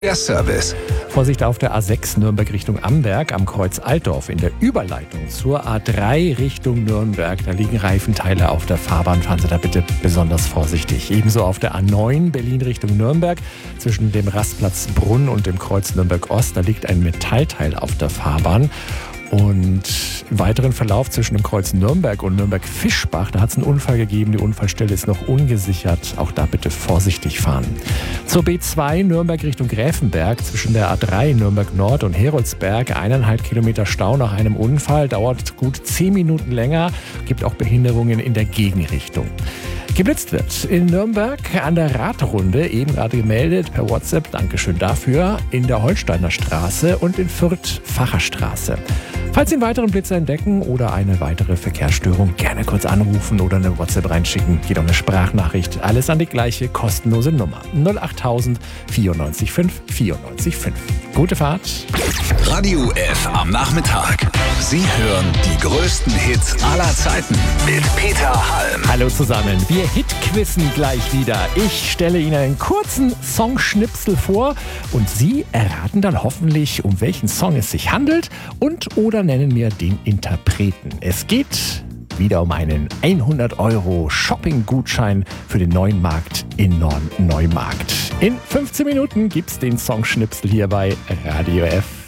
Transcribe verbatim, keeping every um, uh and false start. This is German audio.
Der Service. Vorsicht auf der A sechs Nürnberg Richtung Amberg am Kreuz Altdorf. In der Überleitung zur A drei Richtung Nürnberg. Da liegen Reifenteile auf der Fahrbahn. Fahren Sie da bitte besonders vorsichtig. Ebenso auf der A neun Berlin Richtung Nürnberg. Zwischen dem Rastplatz Brunn und dem Kreuz Nürnberg Ost. Da liegt ein Metallteil auf der Fahrbahn. Und im weiteren Verlauf zwischen dem Kreuz Nürnberg und Nürnberg-Fischbach, da hat es einen Unfall gegeben. Die Unfallstelle ist noch ungesichert. Auch da bitte vorsichtig fahren. Zur B zwei Nürnberg Richtung Gräfenberg zwischen der A drei Nürnberg Nord und Heroldsberg. Eineinhalb Kilometer Stau nach einem Unfall. Dauert gut zehn Minuten länger. Gibt auch Behinderungen in der Gegenrichtung. Geblitzt wird in Nürnberg an der Radrunde, eben gerade gemeldet per WhatsApp, Dankeschön dafür, in der Holsteiner Straße und in Fürth Facherstraße. Falls Sie einen weiteren Blitzer entdecken oder eine weitere Verkehrsstörung, gerne kurz anrufen oder eine WhatsApp reinschicken. Geht auch eine Sprachnachricht. Alles an die gleiche kostenlose Nummer. null acht tausend vierundneunzig fünf vierundneunzig fünf. Gute Fahrt. Radio F am Nachmittag. Sie hören die größten Hits aller Zeiten mit Peter Halm. Hallo zusammen, wir Hitquizzen gleich wieder. Ich stelle Ihnen einen kurzen Songschnipsel vor und Sie erraten dann hoffentlich, um welchen Song es sich handelt und oder nennen mir den Interpreten. Es geht wieder um einen hundert Euro Shopping-Gutschein für den neuen Markt in Nord-Neumarkt. In fünfzehn Minuten gibt's den Songschnipsel hier bei Radio F.